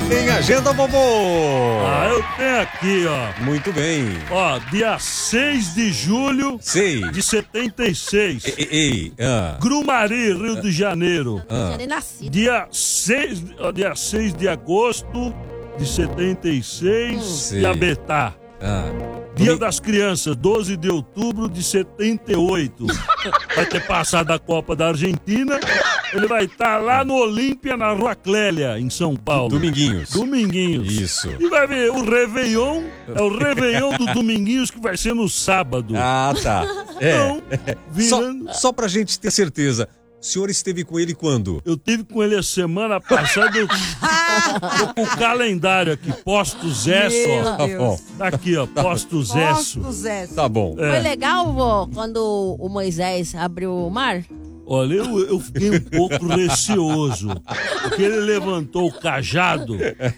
Tem agenda, vovô? Eu tenho aqui, ó. Muito bem. Ó, dia 6 de julho de 76. Grumari, Rio de Janeiro. Já nem nascido. Dia 6 de agosto de 76, Iabetá. Dia das Crianças, 12 de outubro de 78. Vai ter passado a Copa da Argentina. Ele vai estar lá no Olímpia, na Rua Clélia, em São Paulo. Dominguinhos. Isso. E vai ver, o Réveillon, é o Réveillon do Dominguinhos, que vai ser no sábado. Ah, tá. Então, virando... Só pra gente ter certeza, o senhor esteve com ele quando? Eu tive com ele a semana passada, eu tô com o calendário aqui, Postos Esso, ó. Tá aqui, ó, Postos Esso. Tá bom. Foi legal, vô, quando o Moisés abriu o mar? Olha, eu fiquei um pouco receoso, porque ele levantou o cajado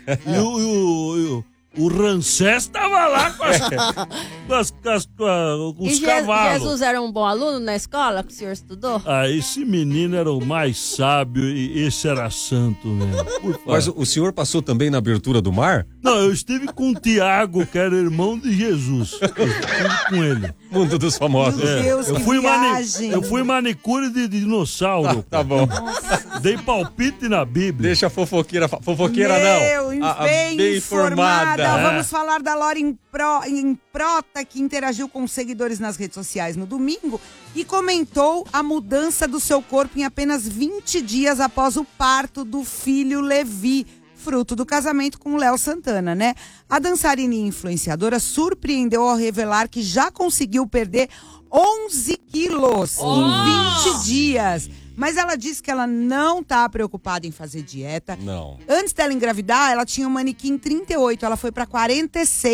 e o Ramsés tava lá com os cavalos. Jesus era um bom aluno na escola que o senhor estudou? Esse menino era o mais sábio e esse era santo mesmo. Mas o senhor passou também na abertura do mar? Não, eu estive com o Tiago, que era irmão de Jesus. Eu estive com ele. Mundo dos famosos. Meu Deus, eu fui manicure de dinossauro. Tá bom. Dei palpite na Bíblia. Deixa a fofoqueira não. Bem informada. É. Vamos falar da Lora Improta, que interagiu com os seguidores nas redes sociais no domingo e comentou a mudança do seu corpo em apenas 20 dias após o parto do filho Levi, fruto do casamento com o Léo Santana, né? A dançarina e influenciadora surpreendeu ao revelar que já conseguiu perder 11 quilos em 20 dias. Mas ela disse que ela não tá preocupada em fazer dieta. Não. Antes dela engravidar, ela tinha um manequim 38, ela foi pra 46.